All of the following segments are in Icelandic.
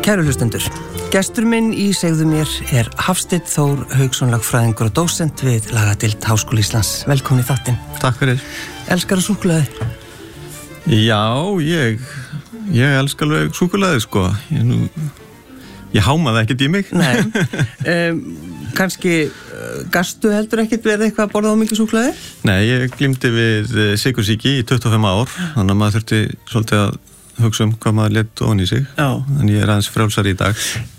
Kæru hlustendur, gestur minn í Segðu mér Hafsteinn Þór Hauksson, lögfræðingur og dósent við lagadeild Háskóla Íslands. Velkomin í þáttinn. Takk fyrir. Elskar þú súkkulaði? Já, ég elskar alveg súkkulaði, sko. Ég háma það ekkert í mig. Nei. Kannski gastu heldur ekkert verið eitthvað að borða á mikið súkkulaði? Nei, ég glímdi við sykursýki í 25 ár, þannig að maður þurfti svolítið að hugsa hvað maður lét ofan í sig. Já. Þannig ég aðeins frjálsari í dag.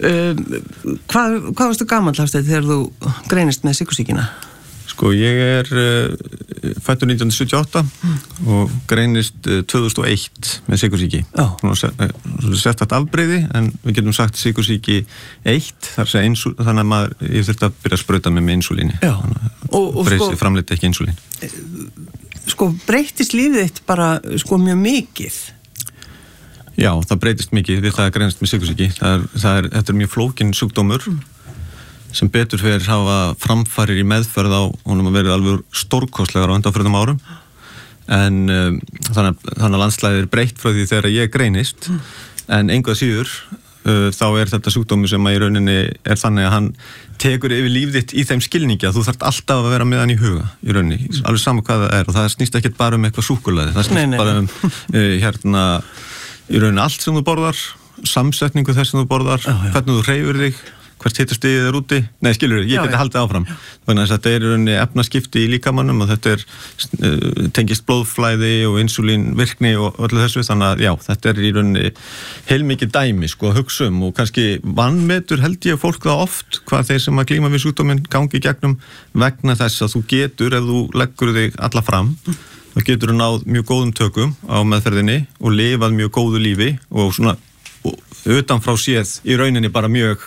Hvað varstu gamall, Hafsteinn, þegar þú greinist með sykursýkina? Sko, ég fæddur 1978 og greinist 2001 með sykursýki. Já. Sérstakt afbrigði, en við getum sagt sykursýki 1, þannig að ég þurfti að byrja að sprauta mig með insúlíni. Já. Og breysi framleiti ekki insúlín. Sko, breytist lífið þitt bara mjög mikið? Já, það breytist mikið við það að greinast með sykursýki. Þetta er mjög flókin sjúkdómur sem betur fyrir hafa framfarir í meðferð á honum að verið alveg stórkostlegar á undanförnum árum. En þannig að landslæðið breytt frá því þegar ég greinist. En engu að síður þá þetta sjúkdómur sem að í rauninni þannig að hann tekur yfir líf þitt í þeim skilningi að þú þarft alltaf að vera með hann í huga í rauninni, alveg sama hvað það og það snýst ekkert bara eitthvað súkkulaði, það snýst bara í rauninni allt sem þú borðar, samsetningu þess sem þú borðar, hvernig þú hreyfir þig, hvert hitastigið er úti. Nei, skilurðu, ég geti haldið áfram. Þannig að þetta í rauninni efnaskipti í líkamannum og þetta tengist blóðflæði og insúlínvirkni og öllu þessu. Þannig að já, þetta í rauninni heilmikið dæmi, að hugsa og kannski vanmetur held ég fólk það oft hvað þeir sem að glíma við sjúkdóminn gangi í gegnum vegna þess að þú getur, ef þú leggur þig alla fram, þá getur þú náð mjög góðum tökum á meðferðinni og lifað mjög góðu lífi og svona utanfrá séð í rauninni bara mjög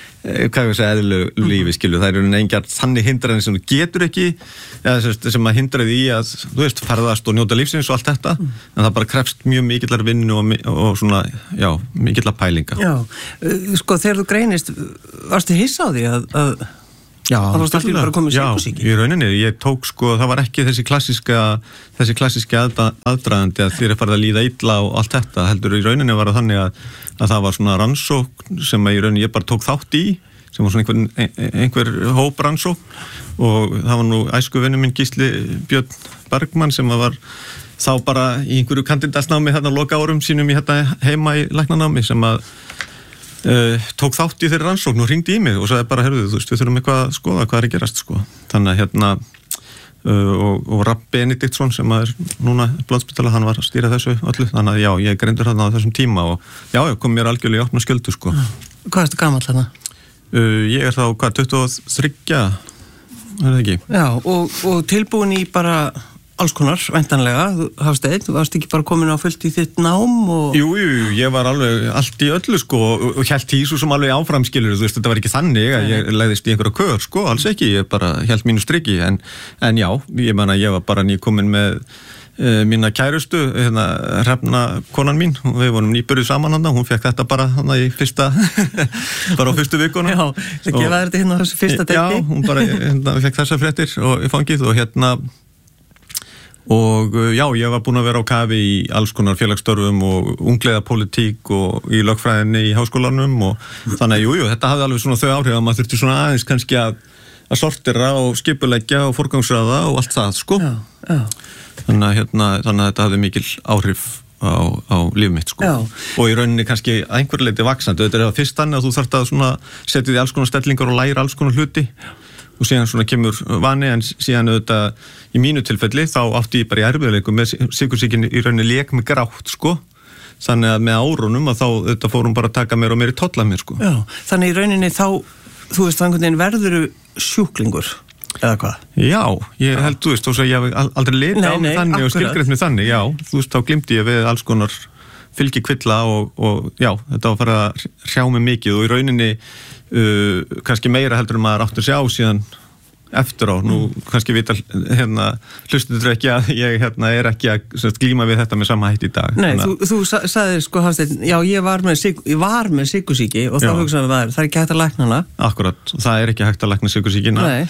eðlilegu lífi, skilju. Það er engar þannig hindranir sem þú getur ekki eða sem að hindra því að þú ferðast og njóta lífsins og allt þetta en það bara krefst mjög mikillar vinnu og svona, já, mikillar pælinga. Já, sko þegar þú greinist varstu hissa á því að Já, það var alltaf bara komið sykursýki. Já, í rauninni, ég tók það var ekki þessi klassíska aðdragandi að þér farið að líða illa og allt þetta, heldur í rauninni var það þannig að það var svona rannsókn sem í rauninni ég bara tók þátt í, sem var svona einhver hóprannsókn og það var nú æskuvinur minn Gísli Björn Bergmann sem var þá bara í einhverju kandidatsnámi þarna loka árum sínum í heima í læknanámi sem að tók þátt í þeirri rannsókn og hringdi í mig og sagði bara, heyrðu, við þurfum eitthvað að skoða hvað er að gerast, Þannig að og Rapp Benediktsson sem er núna Bláðspítala, hann var að stýra þessu öllu, þannig að já, ég greindur þarna á þessum tíma og já, ég kom mér algjörlega í opna skjöldu, Hvað ertu gamall þarna? Ég er þá, 23, er það ekki? Já, og tilbúin í bara alls konar, væntanlega, Hafsteinn, þú varst ekki bara komin á fullt í þitt nám og... Jú, ég var alveg allt í öllu, og hélt í svo sem alveg áframskilur, þetta var ekki þannig að ég leiðist í einhverja kör, alls ekki, ég bara hélt mínu striki, en já, ég var bara nýkomin með mína kærustu, Hrefna konan mín, og við vorum nýbyrjuð saman hún fekk þetta bara í fyrsta bara á fyrstu vikuna. Já, það gefa þetta á þessu fyrsta deiti. Já, hún bara fekk þessar fréttir og í fangið og já, ég var búin að vera á kafi í alls konar félagsstörfum og ungleiðapólitík og í lögfræðinni í háskólanum og þannig að jú, þetta hafði alveg svona þau áhrif að maður þurfti svona aðeins kannski að sortera og skipuleggja og forgangsraða og allt það, Já. Þannig að þetta hafði mikil áhrif á líf mitt, og í rauninni kannski að einhver leiti vaxandi, þetta það fyrst þannig að þú þarft að svona setja því alls konar stellingar og læra alls konar hluti og síðan svona kemur vani, en síðan auðvitað í mínu tilfelli þá átti ég bara í erfiðleikum með sykursýkin í rauninni lék með grátt, þannig að með árunum að þá auðvitað fórum bara að taka mér og mér í tolla mér, Já, þannig í rauninni þá, þú veist, þannig að verður sjúklingur, eða hvað? Já, ég held, þú veist, þó að ég hef aldrei litið á mig þannig og skilgreint mig þannig, já, þú veist, þá glimti ég við alls konar fylgikvilla og já, þetta var farið að hrjá mig mikið og í rauninni kannski meira heldur maður áttur sjá síðan eftir á, nú kannski vita hlustendur ekki að ég er ekki að glíma við þetta með sama hætti í dag. Nei, þú sagðir Hafsteinn, já, ég var með sykursýki og þá hugsaðum við það er ekki hægt að lækna hana. Akkurat, það er ekki hægt að lækna sykursýkina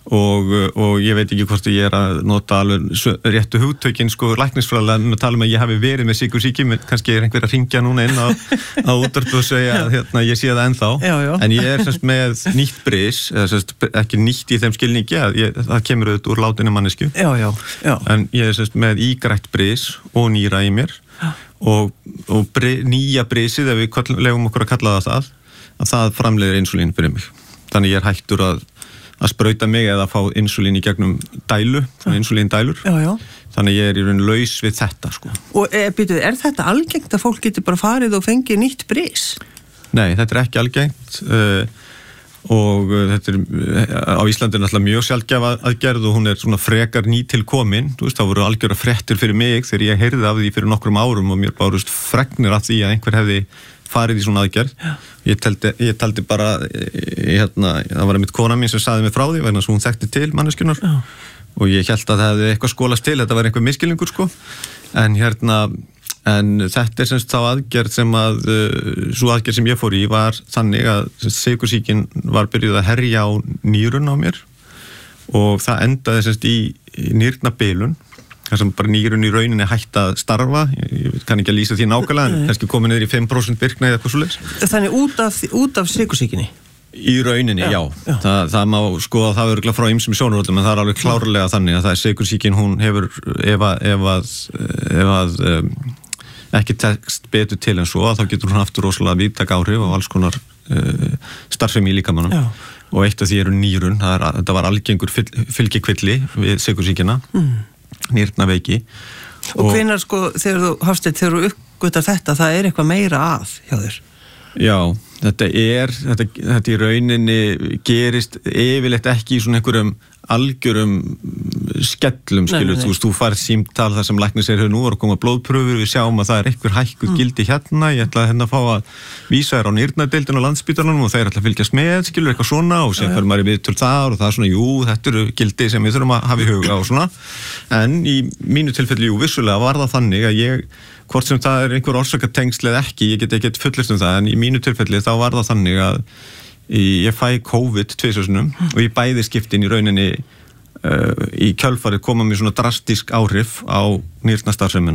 og ég veit ekki hvort ég að nota alveg réttu hugtökin sko læknisfræðilega að tala að ég hafi verið með sykursýki, kannski einhver að hringja núna inn á útvarp og segja að ég sé það ennþá, en ég semst með nýtt bris, eða semst ekki nýtt í þeim skilningi að það kemur auðvitað úr látinni mannesku, en ég semst með ígrætt bris og nýra í mér og nýja brisið, ef við legum okkur að kalla það að það framleiðir insúlín fyrir mig, þannig ég hættur að sprauta mig eða fá insúlín í gegnum dælu, insúlíndælur. Þannig ég í raun laus við þetta, sko. Og er þetta algengt að fólk getur bara farið og fengið nýtt bris? Nei, þetta ekki algengt og þetta á Íslandi náttúrulega mjög sjaldgæf aðgerð og hún svona frekar nýtilkomin. Þú veist, það voru algjöra fréttir fyrir mig þegar ég heyrði af því fyrir nokkrum árum og mér bárust fregnir af því að einhver hefði farið í svona aðgerð. Ég taldi bara, það var einmitt kona mín sem sagði mig frá því vegna þess að hún þekkti til manneskjunnar og ég hélt að það hefði eitthvað skolast til, þetta var einhver misskilningur sko, en þetta semst þá aðgerð sem svo aðgerð sem ég fór í var þannig að sykursýkin var byrjuð að herja á nýrun á mér og það endaði semst í nýrnabilun, þar sem bara nýrun í rauninni hætt að starfa, ég kann ekki að lýsa því nákvæmlega, en kannski komið niður í 5% virkna eða eitthvað svoleiðis. Þannig út af sykursýkinni? Í rauninni, já. Það má skoða það örugglega frá ýmsum sjónarhornum, en það alveg klárlega þannig að það sykursýkin, hún hefur, ef að ekki tekst betur til en svo, þá getur hún haft rosalega víðtæk áhrif á alls konar starfsemi í líkamanum. Og eitt af því eru nýrun, þetta var algengur fylgikvilli við sykursýkina. Nýrnaveiki. Og hvenær sko, þegar þú uppgötar þetta, það eitthvað meira að hjá þér? Já, þetta í rauninni gerist yfirleitt ekki í svona einhverjum algjörum skellum, skilur, þú farið símtal þar sem læknir segir, nú var að koma blóðpröfur, við sjáum að það einhver hækkuð gildi hérna, ég ætla að fá að vísa þér á nýrnadeildin á Landspítalanum og þeir ætla að fylgjast með, skilur, eitthvað svona og sem fyrir maður í viðtöl þar og það svona, jú, þetta eru gildi sem við þurfum að hafa í huga og svona, en í mínu tilfelli, jú, vissulega var það þannig að ég, hvort sem það einhver orsakatengsl eða ekki, ég get ekkert fullist það, en í mínu tilfelli þá var það þannig að ég fæ COVID 2 sinnum og í bæði skiptin í rauninni í kjölfarið koma mér svona drastísk áhrif á nýrnastarfsemina